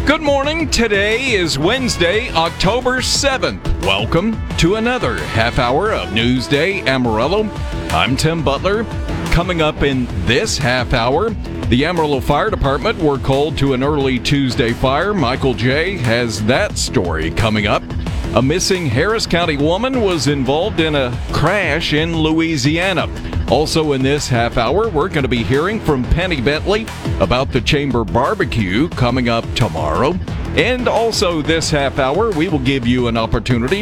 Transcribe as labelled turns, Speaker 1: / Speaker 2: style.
Speaker 1: Good morning. Today is Wednesday, October 7th. Welcome to another half hour of Newsday Amarillo. I'm Tim Butler. Coming up in this half hour, the Amarillo Fire Department were called to an early Tuesday fire. Michael J. has that story coming up. A missing Harris County woman was involved in a crash in Louisiana. Also in this half hour, we're going to be hearing from Penny Bentley about the Chamber Barbecue coming up tomorrow. And also this half hour, we will give you an opportunity